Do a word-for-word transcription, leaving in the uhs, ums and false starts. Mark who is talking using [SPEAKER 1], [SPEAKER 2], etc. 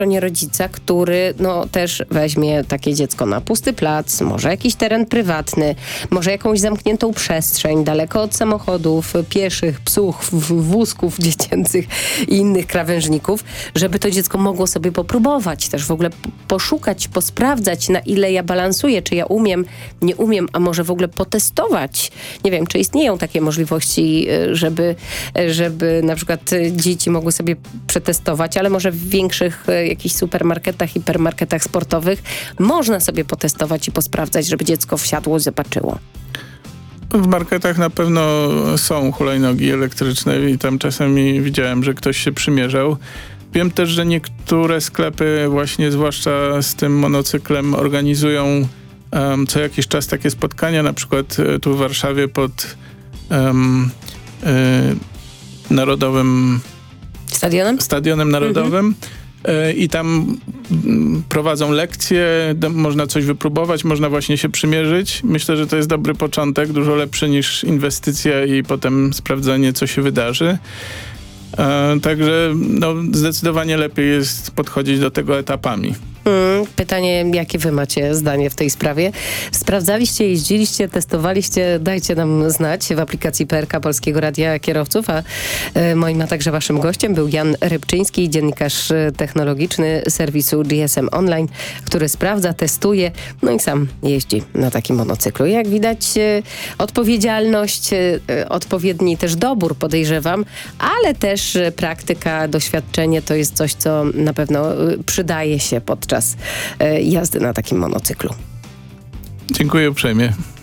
[SPEAKER 1] stronie rodzica, który no, też weźmie takie dziecko na pusty plac, może jakiś teren prywatny, może jakąś zamkniętą przestrzeń, daleko od samochodów, pieszych, psów, wózków dziecięcych i innych krawężników, żeby to dziecko mogło sobie popróbować, też w ogóle poszukać, posprawdzać, na ile ja balansuję, czy ja umiem, nie umiem, a może w ogóle potestować. Nie wiem, czy istnieją takie możliwości, żeby, żeby na przykład dzieci mogły sobie przetestować, ale może w większych jakichś supermarketach, hipermarketach sportowych można sobie potestować i posprawdzać, żeby dziecko wsiadło i zobaczyło.
[SPEAKER 2] W marketach na pewno są hulajnogi elektryczne i tam czasami widziałem, że ktoś się przymierzał. Wiem też, że niektóre sklepy właśnie zwłaszcza z tym monocyklem organizują um, co jakiś czas takie spotkania, na przykład tu w Warszawie pod um, y, Narodowym
[SPEAKER 1] Stadionem?
[SPEAKER 2] Stadionem Narodowym. Mhm. I tam prowadzą lekcje, można coś wypróbować, można właśnie się przymierzyć. Myślę, że to jest dobry początek, dużo lepszy niż inwestycja i potem sprawdzanie, co się wydarzy. Także no, zdecydowanie lepiej jest podchodzić do tego etapami.
[SPEAKER 1] Hmm, pytanie, jakie wy macie zdanie w tej sprawie? Sprawdzaliście, jeździliście, testowaliście? Dajcie nam znać w aplikacji P R K Polskiego Radia Kierowców, a y, moim, a także waszym gościem był Jan Rybczyński, dziennikarz serwisu serwisu G S M Online, który sprawdza, testuje, no i sam jeździ na takim monocyklu. Jak widać, y, odpowiedzialność, y, odpowiedni też dobór, podejrzewam, ale też y, praktyka, doświadczenie to jest coś, co na pewno y, przydaje się podczas jazdy na takim monocyklu.
[SPEAKER 2] Dziękuję uprzejmie.